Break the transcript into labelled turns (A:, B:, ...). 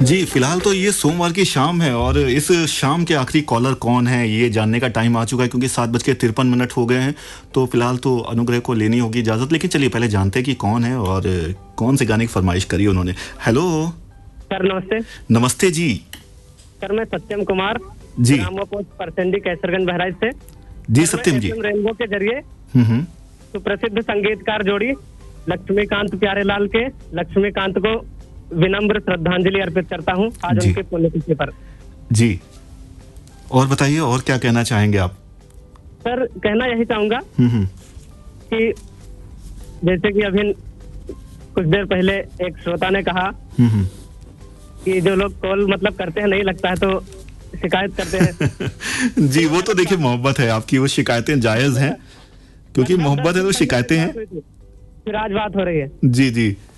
A: जी, फिलहाल तो ये सोमवार की शाम है और इस शाम के आखिरी कॉलर कौन है ये जानने का टाइम आ चुका है, क्योंकि 7:53 हो गए हैं। तो फिलहाल तो अनुग्रह को लेनी होगी इजाज़त, लेकिन चलिए पहले जानते हैं कि कौन है और कौन से गाने की फरमाइश करी उन्होंने। हेलो
B: सर नमस्ते।
A: नमस्ते जी।
B: सर मैं सत्यम कुमार
A: जी
B: ग्राम पोस्ट परसंडी कैसरगंज बहराइच से।
A: जी
B: सर,
A: सत्यम
B: मैं
A: जी।
B: FM रेनबो के जरिए सुप्रसिद्ध संगीतकार जोड़ी लक्ष्मीकांत प्यारेलाल के लक्ष्मीकांत को विनम्र श्रद्धांजलि अर्पित करता हूं आज
A: जी।
B: उनके पुण्यतिथि पर।
A: जी, और बताइए और क्या कहना चाहेंगे आप?
B: सर कहना यही चाहूंगा कि जैसे कि अभी कुछ देर पहले एक श्रोता ने कहा कि जो लोग कॉल मतलब करते हैं नहीं लगता है तो शिकायत करते हैं।
A: जी, वो तो देखिए मोहब्बत है आपकी, वो शिकायतें जायज़ हैं, क्योंकि मोहब्बत है तो शिकायतें हैं।
B: फिर आज बात हो रही है।
A: जी जी।